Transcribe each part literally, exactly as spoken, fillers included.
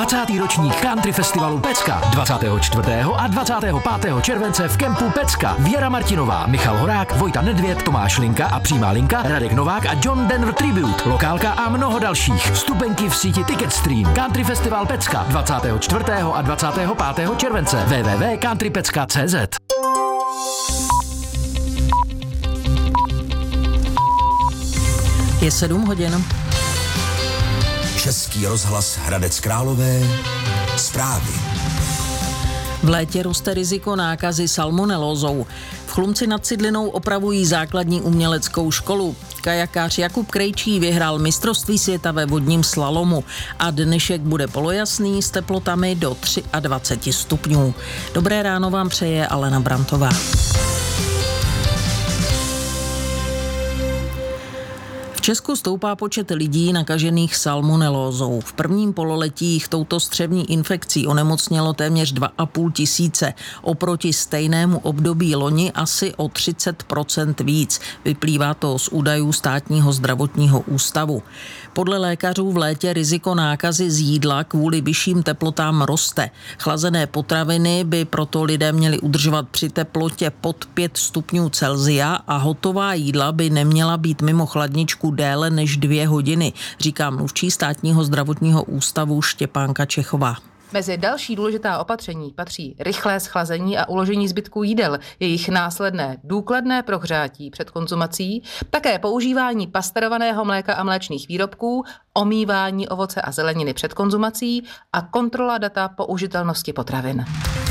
dvacátý ročník Country Festivalu Pecka dvacátého čtvrtého a dvacátého pátého července v kempu Pecka. Věra Martinová, Michal Horák, Vojta Nedvěd, Tomáš Linka a Přímá linka, Radek Novák a John Denver Tribute, lokálka a mnoho dalších. Vstupenky v síti Ticketstream. Country Festival Pecka dvacátého čtvrtého a dvacátého pátého července. w w w tečka country pecka tečka c z. Je sedm hodin. Český rozhlas Hradec Králové. Zprávy. V létě roste riziko nákazy salmonelózou. V Chlumci nad Cidlinou opravují základní uměleckou školu. Kajakář Jakub Krejčí vyhrál mistrovství světa ve vodním slalomu a dnešek bude polojasný s teplotami do dvacet tři stupňů. Dobré ráno vám přeje Alena Brantová. V Česku stoupá počet lidí nakažených salmonelózou. V prvním pololetí jich touto střevní infekcí onemocnělo téměř dva a půl tisíce. Oproti stejnému období loni asi o třicet procent víc. Vyplývá to z údajů Státního zdravotního ústavu. Podle lékařů v létě riziko nákazy z jídla kvůli vyšším teplotám roste. Chlazené potraviny by proto lidé měli udržovat při teplotě pod pět stupňů Celsia a hotová jídla by neměla být mimo chladničku déle než dvě hodiny, říká mluvčí Státního zdravotního ústavu Štěpánka Čechová. Mezi další důležitá opatření patří rychlé schlazení a uložení zbytků jídel, jejich následné důkladné prohřátí před konzumací, také používání pasterovaného mléka a mléčných výrobků, omývání ovoce a zeleniny před konzumací a kontrola data použitelnosti potravin.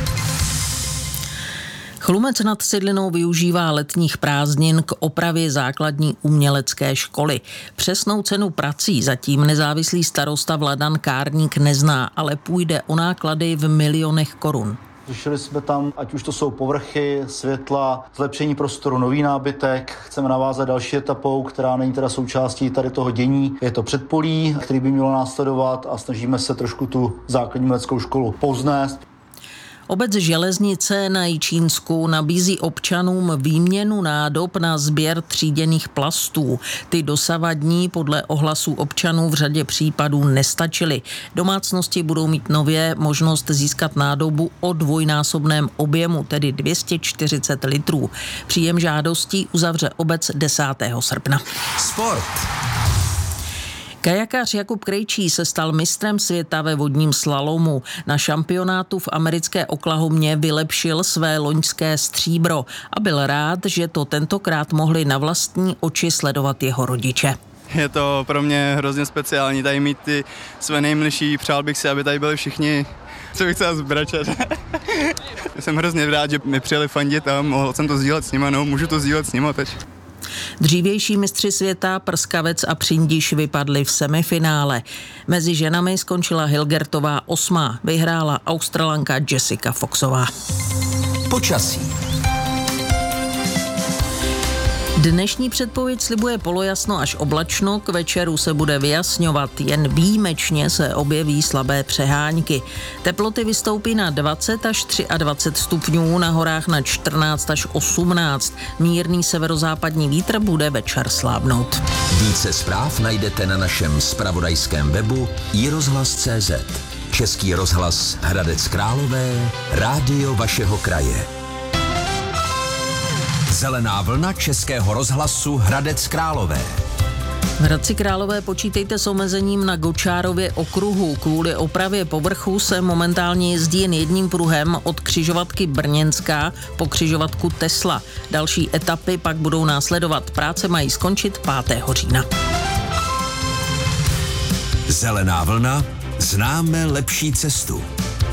Chlumec nad Cidlinou využívá letních prázdnin k opravě základní umělecké školy. Přesnou cenu prací zatím nezávislý starosta Vladan Kárník nezná, ale půjde o náklady v milionech korun. Řešili jsme tam, ať už to jsou povrchy, světla, zlepšení prostoru, nový nábytek. Chceme navázat další etapou, která není teda součástí tady toho dění. Je to předpolí, který by mělo následovat a snažíme se trošku tu základní uměleckou školu povznést. Obec Železnice na Jičínsku nabízí občanům výměnu nádob na sběr tříděných plastů. Ty dosavadní podle ohlasů občanů v řadě případů nestačily. Domácnosti budou mít nově možnost získat nádobu o dvojnásobném objemu, tedy dvě stě čtyřicet litrů. Příjem žádostí uzavře obec desátého srpna. Sport. Kajakář Jakub Krejčí se stal mistrem světa ve vodním slalomu. Na šampionátu v americké Oklahomě vylepšil své loňské stříbro a byl rád, že to tentokrát mohli na vlastní oči sledovat jeho rodiče. Je to pro mě hrozně speciální tady mít ty své nejmilší. Přál bych si, aby tady byli všichni, co bych chtěl zbračet. Jsem hrozně rád, že mi přijeli fandit a mohl jsem to sdílet s nima, no můžu to sdílet s nima teď. Dřívější mistři světa Prskavec a Přindiš vypadli v semifinále. Mezi ženami skončila Hilgertová osmá, vyhrála Australanka Jessica Foxová. Počasí. Dnešní předpověď slibuje polojasno až oblačno, k večeru se bude vyjasňovat, jen výjimečně se objeví slabé přehánky. Teploty vystoupí na dvacet až dvacet tři stupňů, na horách na čtrnáct až osmnáct. Mírný severozápadní vítr bude večer slábnout. Více zpráv najdete na našem zpravodajském webu i rozhlas tečka cé zet. Český rozhlas Hradec Králové, rádio vašeho kraje. Zelená vlna Českého rozhlasu Hradec Králové. V Hradci Králové počítejte s omezením na Gočárově okruhu. Kvůli opravě povrchu se momentálně jezdí jen jedním pruhem od křižovatky Brněnská po křižovatku Tesla. Další etapy pak budou následovat. Práce mají skončit pátého října. Zelená vlna. Známe lepší cestu.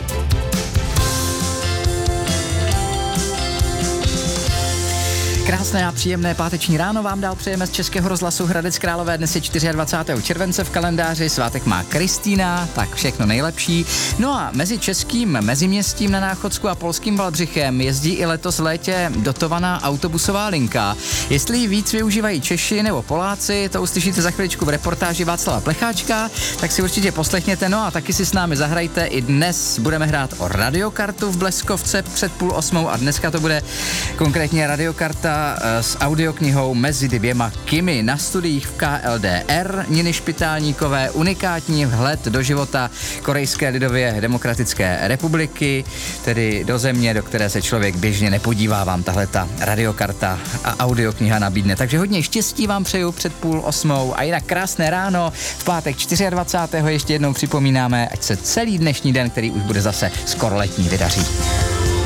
Krásné a příjemné páteční ráno vám dál přejeme z Českého rozhlasu Hradec Králové. Dnes je dvacátého čtvrtého července v kalendáři, svátek má Kristýna, tak všechno nejlepší. No a mezi českým meziměstím na Náchodsku a polským Valdřichem jezdí i letos v létě dotovaná autobusová linka. Jestli ji víc využívají Češi nebo Poláci, to uslyšíte za chviličku v reportáži Václava Plecháčka, tak si určitě poslechněte, no a taky si s námi zahrajte. I dnes budeme hrát o radiokartu v Bleskovce před půl osmou a dneska to bude konkrétně radiokarta Radiokarta s audioknihou Mezi dvěma Kimi. Na studiích v K L D R Niny Špitálníkové unikátní vhled do života Korejské lidově demokratické republiky, tedy do země, do které se člověk běžně nepodívá, vám tahle ta radiokarta a audiokniha nabídne. Takže hodně štěstí vám přeju před půl osmou a jinak krásné ráno. V pátek dvacátého čtvrtého ještě jednou připomínáme, ať se celý dnešní den, který už bude zase skoro letní, vydaří.